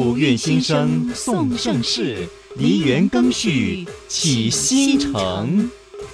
古韻新聲頌盛世，梨園更續啟新城。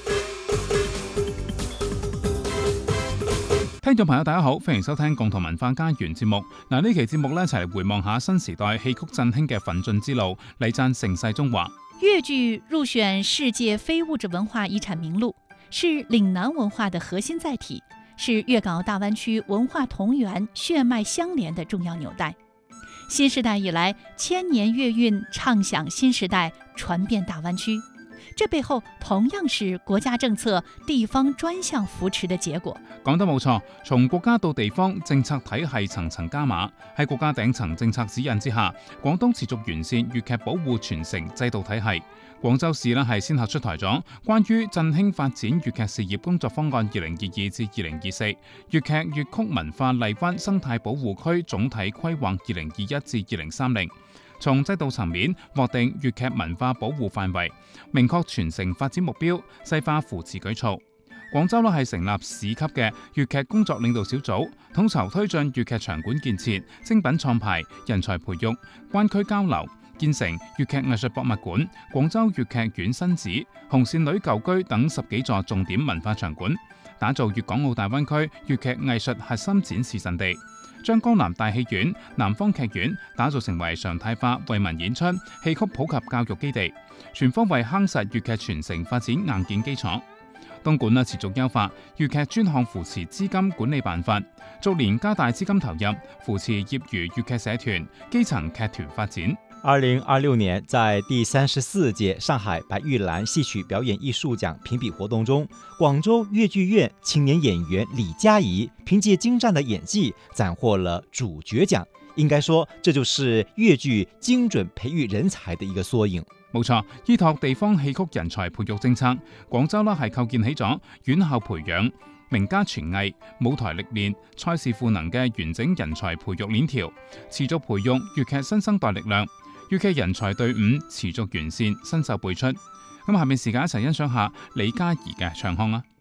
聽眾朋友大家好，歡迎收聽共同文化家園節目。呢期節目一齊嚟回望下新時代戲曲振興嘅奮進之路，禮讚盛世中華。 粵劇入選世界非物質文化遺產名錄，是嶺南文化的核心載體，是粵港澳大灣區文化同源血脈相連的重要紐帶。新時代以來，千年粵韻唱響新時代，傳遍大灣區。這背後同樣是國家政策、地方專項扶持的結果。 講得冇錯，從國家到地方，政策體系層層加碼。喺國家頂層政策指引之下，廣東持續完善粵劇保護傳承制度體系。廣州市係先後出台咗關於振興發展粵劇事業工作方案2022至2024、粵劇粵曲文化荔灣生態保護區總體規劃2021至2030。從制度層面劃定粵劇文化保護範圍，明確傳承發展目標，細化扶持舉措。廣州係成立市級嘅粵劇工作領導小組，統籌推進粵劇場館建設、精品創排、人才培育、灣區交流，建成粵劇藝術博物館、廣州粵劇院新址、紅線女舊居等10幾座重點文化場館，打造粵港澳大灣區粵劇藝術核心展示陣地。將江南大戲院、南方劇院打造成為常態化為民演出、戲曲普及教育基地，全方位夯實粵劇傳承發展硬件基礎。東莞持續優化粵劇專項扶持資金管理辦法，逐年加大資金投入，扶持業餘粵劇社團、基層劇團發展。 2026年，在第34屆上海白玉蘭戲曲表演藝術獎評比活動中，廣州粵劇院青年演員李嘉怡憑借精湛的演技斬獲了主角獎。應該說，這就是粵劇精準培育人才的一個縮影。 冇錯，依託地方戲曲人才培育政策，廣州係構建起咗院校培養、名家傳藝、舞台歷練、賽事賦能嘅完整人才培育鏈條，持續培育粵劇新生代力量。粵劇人才隊伍持續完善，新秀輩出。咁下面時間一齊欣賞下李嘉怡嘅唱腔啦。